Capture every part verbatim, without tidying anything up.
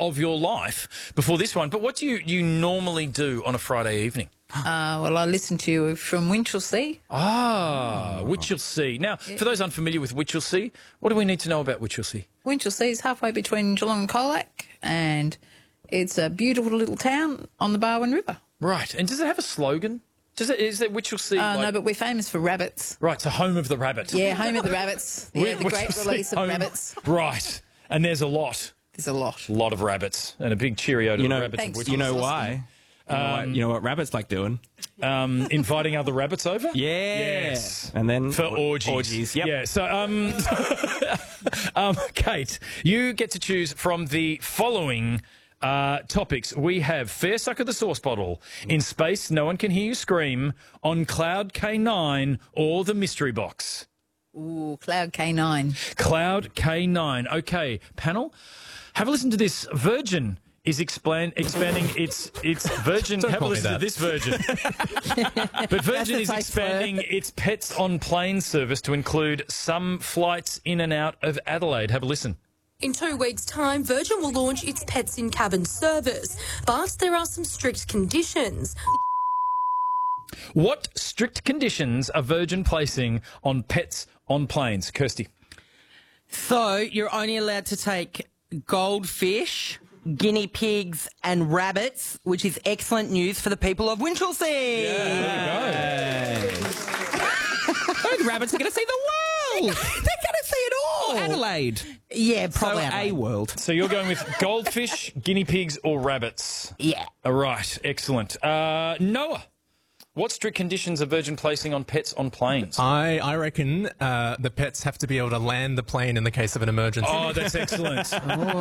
of your life before this one. But what do you, you normally do on a Friday evening? Uh, well, I listen to you from Winchelsea. Ah, oh. Winchelsea. Now, yeah. for those unfamiliar with Winchelsea, what do we need to know about Winchelsea? Winchelsea is halfway between Geelong and Colac, and it's a beautiful little town on the Barwon River. Right. And does it have a slogan? Does it, is it Winchelsea? Uh, like... No, but we're famous for rabbits. Right, so home of the rabbit. Yeah, home of the rabbits. Yeah, the great release of home... rabbits. Right. And there's a lot. There's a lot. A lot of rabbits. And a big cheerio to you know, the rabbits. Thanks, of you know why? You know, Um, what, you know what rabbits like doing? Um, inviting other rabbits over? Yeah. Yes. And then... For orgies. Orgies, yep. Yeah, so, um, um, Kate, you get to choose from the following uh, topics. We have Fair Suck of the Sauce Bottle, In Space, No One Can Hear You Scream, On Cloud K nine, or The Mystery Box. Ooh, Cloud K nine. Cloud K nine. Okay, panel, have a listen to this. Virgin is expand, expanding its its Virgin. Don't have a call me listen to that. this Virgin. But Virgin is expanding its pets on plane service to include some flights in and out of Adelaide. Have a listen. In two weeks' time, Virgin will launch its pets in cabin service, but there are some strict conditions. What strict conditions are Virgin placing on pets on planes? Kirsty. So you're only allowed to take goldfish, guinea pigs and rabbits, which is excellent news for the people of Winchelsea. Yeah, there you go. Those rabbits are going to see the world. They're going to see it all. Adelaide. Yeah, probably So Adelaide. a world. So you're going with goldfish, guinea pigs, or rabbits? Yeah. All right, excellent. Uh, Noah, what strict conditions are Virgin placing on pets on planes? I, I reckon uh, the pets have to be able to land the plane in the case of an emergency. Oh, that's excellent.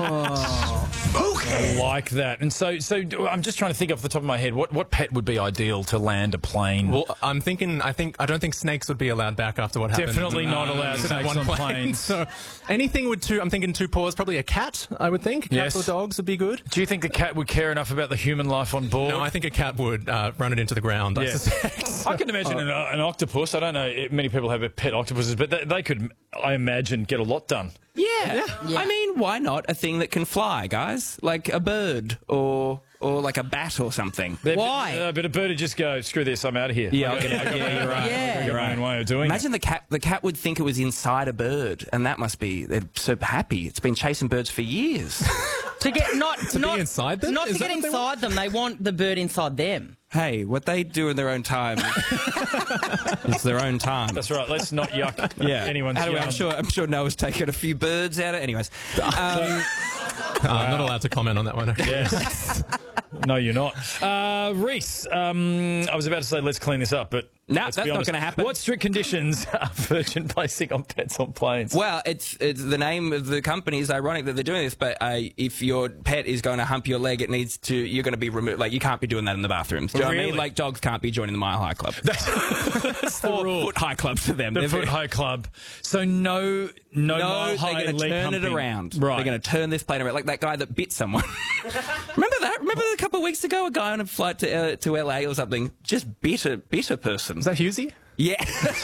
Oh. Okay. I like that. And so, so I'm just trying to think off the top of my head, what, what pet would be ideal to land a plane? Well, I'm thinking, I think, I don't think snakes would be allowed back after what happened. Definitely not allowed to that snakes one on plane. planes. So anything with two, I'm thinking two paws, probably a cat, I would think. Cats Yes. or dogs would be good. Do you think the cat would care enough about the human life on board? No, I think a cat would uh, run it into the ground, I Yes. suspect. I can imagine an, an octopus. I don't know if many people have pet octopuses, but they, they could, I imagine, get a lot done. Yeah. yeah. I mean, why not a thing that can fly, guys? Like a bird or or like a bat or something. They're, Why? Uh, but a bird would just go, screw this, I'm out of here. Yeah, I got, okay. I got Yeah, my, you're right. Yeah. your own way of doing Imagine the cat. The cat would think it was inside a bird, and that must be. They're so happy. It's been chasing birds for years. To get not To not be inside them? not Is to that get what they inside them. They want the bird inside them. Hey, what they do in their own time, it's their own time. it. That's right, let's not yuck Yeah. anyone's Anyway, yum. I'm sure. I'm sure Noah's taken a few birds out of. Anyways, um, Uh, I'm not allowed to comment on that one. Okay. Yes. No, you're not. Uh, Reese, um, I was about to say let's clean this up, but No, let's that's be not honest. gonna happen. What strict conditions are Virgin placing on pets on planes? well, it's it's the name of the company is ironic that they're doing this, but uh, if your pet is going to hump your leg, it needs to. You're going to be removed. Like you can't be doing that in the bathrooms. Do you know what I Really? mean? Like dogs can't be joining the Mile High Club. That's the Or rule. Foot High Club for them. The They're Foot very- High Club. So no, no, No, mile they're high going to leg turn it humping. around. Right. They're going to turn this plane around, like that guy that bit someone. Remember that? Remember a couple of weeks ago, a guy on a flight to uh, to L A or something just bit a bit a person. Is that Husey? Yeah.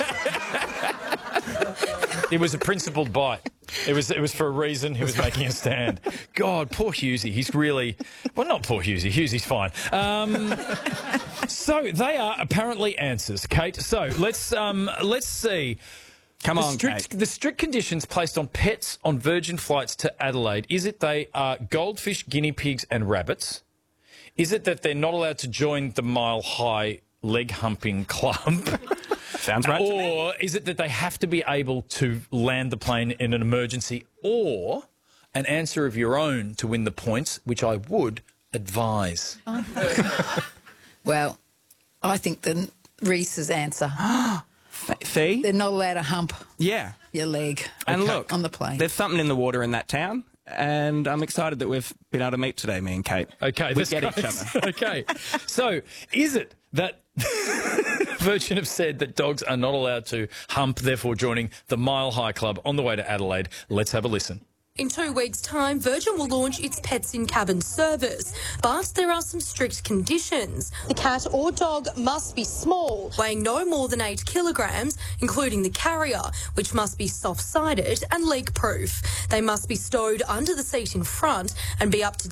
It was a principled bite. It was it was for a reason. He was making a stand. God, poor Husey. He's really... Well, not poor Husey. Husey's fine. Um, so they are apparently answers, Kate. So let's um, let's see. Come The on, strict, Kate. the strict conditions placed on pets on Virgin flights to Adelaide, is it they are goldfish, guinea pigs and rabbits? Is it that they're not allowed to join the Mile High leg humping club? Sounds right. to me. Or is it that they have to be able to land the plane in an emergency? Or an answer of your own to win the points, which I would advise. Well, I think the Reese's answer. See? They're not allowed to hump Yeah. your leg And okay. look, on the plane. there's something in the water in that town, and I'm excited that we've been able to meet today, me and Kate. Okay, we this get each goes- other. Okay, so is it that Virgin have said that dogs are not allowed to hump, therefore joining the Mile High Club on the way to Adelaide? Let's have a listen. In two weeks' time, Virgin will launch its pets in cabin service, but there are some strict conditions. The cat or dog must be small, weighing no more than eight kilograms, including the carrier, which must be soft-sided and leak-proof. They must be stowed under the seat in front and be up to